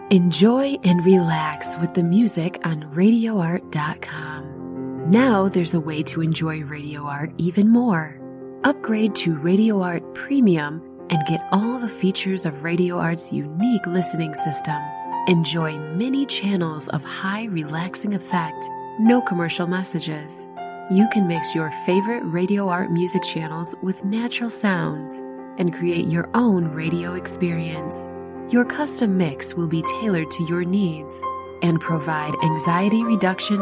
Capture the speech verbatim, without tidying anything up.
Enjoy and relax with the music on radio art dot com. Now there's a way to enjoy Radio Art even more. Upgrade to Radio Art Premium and get all the features of Radio Art's unique listening system. Enjoy many channels of high relaxing effect, no commercial messages. You can mix your favorite Radio Art music channels with natural sounds and create your own radio experience. Your custom mix will be tailored to your needs and provide anxiety reduction